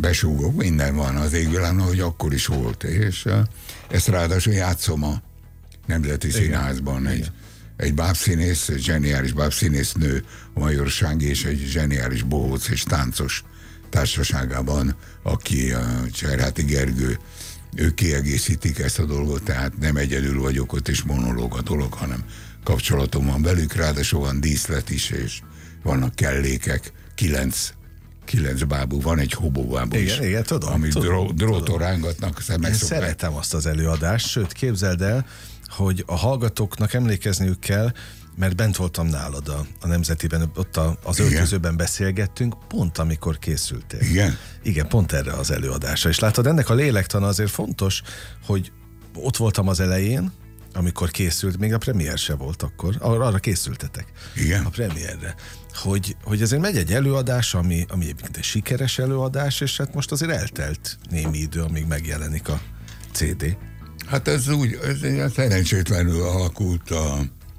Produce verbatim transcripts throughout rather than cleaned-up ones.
besúgok, minden van az égvilágon, hogy akkor is volt, és ezt ráadásul játszom a Nemzeti Igen. Színházban, egy, Igen. egy bábszínész, egy zseniális bábszínész nő, a Majorsági, és egy zseniális bohóc és táncos társaságában, aki a Cserháti Gergő, ők kiegészítik ezt a dolgot, tehát nem egyedül vagyok ott, és monológ a dolog, hanem kapcsolatom van velük, ráadásul van díszlet is, és vannak kellékek, kilenc, kilenc bábú, van egy hobóbábú is, igen, igen, tudom, amit tudom, dró, dróton rángatnak. Én szeretem azt az előadást, sőt, képzeld el, hogy a hallgatóknak emlékezniük kell, mert bent voltam nálad a, a Nemzetiben, ott a, az öltözőben beszélgettünk, pont amikor készültél. Igen? Igen, pont erre az előadásra. És látod, ennek a lélektana azért fontos, hogy ott voltam az elején, amikor készült, még a premier se volt akkor, arra, arra készültetek. Igen. A premierre. Hogy, hogy ezért megy egy előadás, ami, ami egyébként egy sikeres előadás, és hát most azért eltelt némi idő, amíg megjelenik a cé dé. Hát ez úgy, ez szerencsétlenül alakult a...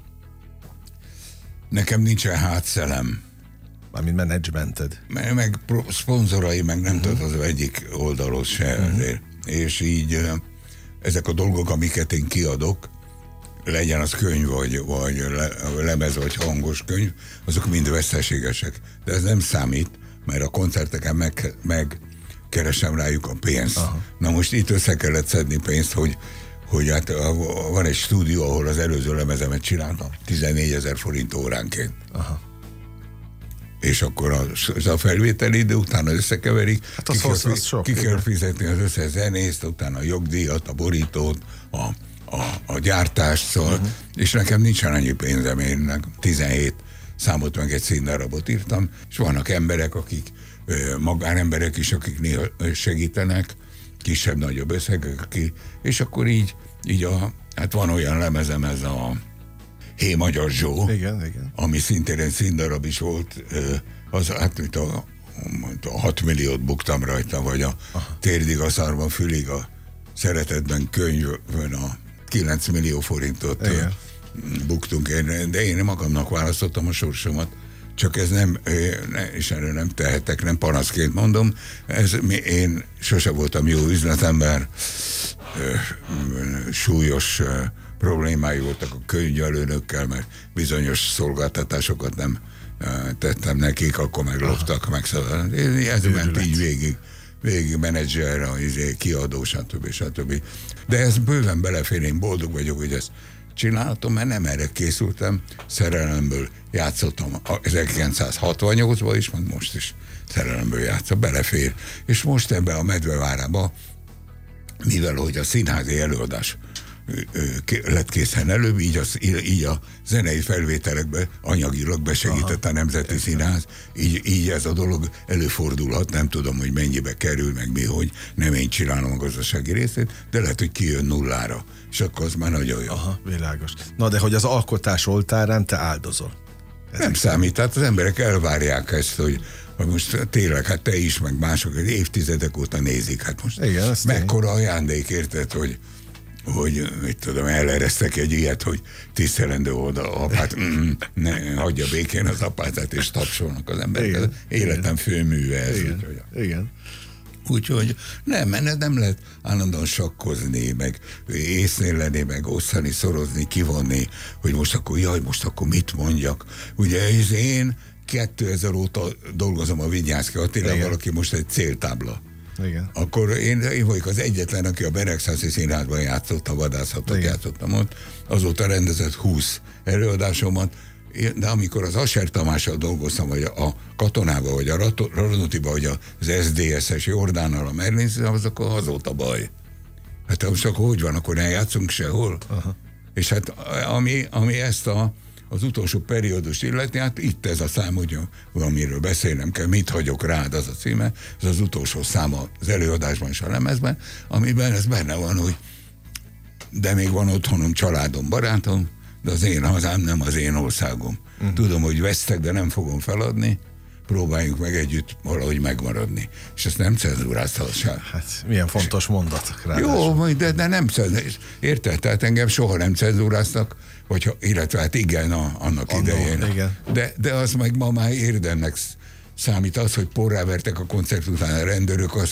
Nekem nincsen hátszelem. Mármint menedzsmented. Meg, meg szponzorai, meg nem uh-huh. tudod az egyik oldalról se. Uh-huh. És így ezek a dolgok, amiket én kiadok, legyen az könyv, vagy, vagy le, lemez, vagy hangos könyv, azok mind veszteségesek. De ez nem számít, mert a koncerteken meg, meg keresem rájuk a pénzt. Aha. Na most itt össze kellett szedni pénzt, hogy, hogy hát van egy stúdió, ahol az előző lemezemet csináltam, tizennégyezer forint óránként. Aha. És akkor az a felvételi idő, utána összekeverik, hát ki, kell, az sok, ki kell fizetni az összes zenészt, utána a jogdíjat, a borítót, a, a, a gyártást, szóval, uh-huh. és nekem nincsen annyi pénzem, én tizenhét számot meg egy színdarabot írtam, és vannak emberek, akik magánemberek is, akik néha segítenek, kisebb-nagyobb összegek, aki, és akkor így, így a, hát van olyan lemezem, ez a Hé Magyar Zsó, igen, igen. ami szintén egy színdarab is volt, az hát mint a, a hat milliót buktam rajta, vagy a Aha. Térdig a szarban fülig a Szeretetben könyvön a kilenc millió forintot igen. buktunk, én, de én magamnak választottam a sorsomat, csak ez nem, és erről nem tehetek, nem panaszként mondom, ez, én sose voltam jó üzletember, súlyos problémái voltak a könyvelőnökkel, mert bizonyos szolgáltatásokat nem tettem nekik, akkor megloptak, meg szóval. Ez ment így végig, végig menedzser, kiadó, stb. stb. De ez bőven belefér, én boldog vagyok, hogy ezt csináltam, mert nem erre készültem, szerelemből játszottam ezerkilencszázhatvannyolcban is, meg most is szerelemből játszom, belefér. És most ebbe a Medvevárába, mivel hogy a színházi előadás lett készen előbb, így a, így a zenei felvételekbe anyagilag besegített Aha. a Nemzeti Színház, így, így ez a dolog előfordulhat, nem tudom, hogy mennyibe kerül, meg mi, hogy nem én csinálom a gazdasági részét, de lehet, hogy kijön nullára, és akkor az már nagyon jó. Aha, világos. Na de hogy az alkotás oltárán te áldozol. Ez nem számít, tehát az emberek elvárják ezt, hogy most tényleg, hát te is, meg mások, évtizedek óta nézik, hát most igen, mekkora ajándék, érted, hogy hogy, mit tudom, eleresztek egy ilyet, hogy tisztelendő oda apát, mm, ne, hagyja békén az apátát, és tapsolnak az emberek. Igen, életem főműve ez. Igen, úgy, igen. Úgyhogy nem, mert nem lehet állandóan sakkozni, meg észnél lenni, meg osztani, szorozni, kivonni, hogy most akkor, jaj, most akkor mit mondjak. Ugye ez én kétezer óta dolgozom a Vinyánszky Attilával, aki most egy céltábla. Igen. Akkor én, én vagyok az egyetlen, aki a Beregszászi Színházban játszott, a vadászatot Igen. játszottam ott, azóta rendezett húsz előadásomat, de amikor az Asser Tamással dolgoztam, vagy a Katonában, vagy a Radnótiban, vagy az es dé es-es Jordánnal, a Merlinszínházban, az akkor azóta baj. Hát most akkor hogy van, akkor ne játszunk sehol? Aha. És hát ami, ami ezt a az utolsó periódust illeti, hát itt ez a szám, hogy amiről beszélnem kell, mit hagyok rád, az a címe, ez az utolsó szám az előadásban és a lemezben, amiben ez benne van, hogy de még van otthonom, családom, barátom, de az én hazám nem az én országom. Uh-huh. Tudom, hogy vesztek, de nem fogom feladni, próbáljunk meg együtt valahogy megmaradni. És ezt nem cenzúráztassák. Hát milyen fontos mondat. Jó, de, de nem cenzúráztak. Érted? Tehát engem soha nem cenzúráztak, vagy, illetve hát igen, a, annak Annó, idején. Igen. De, de az meg ma már érdemnek számít az, hogy porrávertek a koncert után a rendőrök, az,